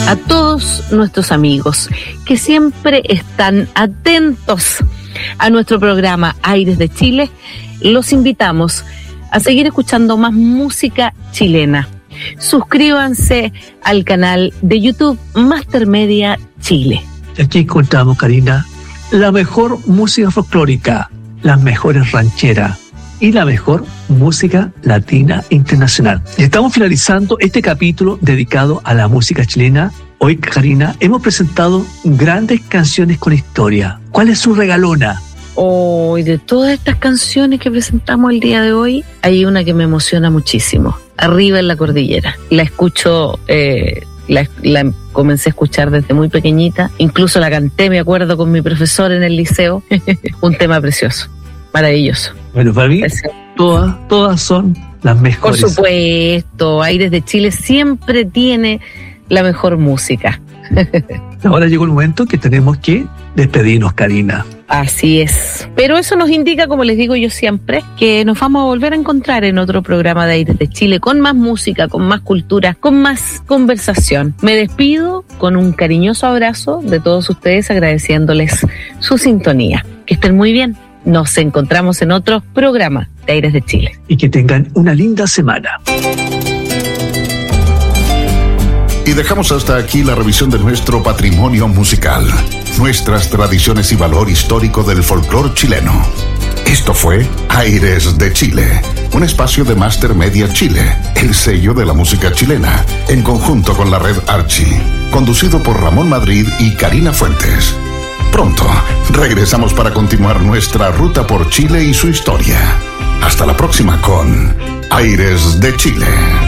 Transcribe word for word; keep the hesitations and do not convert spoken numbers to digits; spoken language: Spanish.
a todos nuestros amigos que siempre están atentos a nuestro programa Aires de Chile. Los invitamos a seguir escuchando más música chilena. Suscríbanse al canal de YouTube Master Media Chile. Aquí encontramos, Karina, la mejor música folclórica, las mejores rancheras y la mejor música latina internacional. Y estamos finalizando este capítulo dedicado a la música chilena. Hoy, Karina, hemos presentado grandes canciones con historia. ¿Cuál es su regalona? Oh, y de todas estas canciones que presentamos el día de hoy, hay una que me emociona muchísimo. Arriba en la cordillera. La escucho, eh, la, la comencé a escuchar desde muy pequeñita. Incluso la canté, me acuerdo, con mi profesor en el liceo. Un tema precioso, maravilloso. Bueno, para mí, todas, todas son las mejores. Por supuesto, Aires de Chile siempre tiene la mejor música. Ahora llegó el momento que tenemos que despedirnos, Karina. Así es. Pero eso nos indica, como les digo yo siempre, que nos vamos a volver a encontrar en otro programa de Aires de Chile, con más música, con más cultura, con más conversación. Me despido con un cariñoso abrazo de todos ustedes, agradeciéndoles su sintonía. Que estén muy bien. Nos encontramos en otro programa de Aires de Chile. Y que tengan una linda semana. Y dejamos hasta aquí la revisión de nuestro patrimonio musical, nuestras tradiciones y valor histórico del folclore chileno. Esto fue Aires de Chile, un espacio de Master Media Chile, el sello de la música chilena, en conjunto con la red Archie, conducido por Ramón Madrid y Karina Fuentes. Pronto regresamos para continuar nuestra ruta por Chile y su historia. Hasta la próxima con Aires de Chile.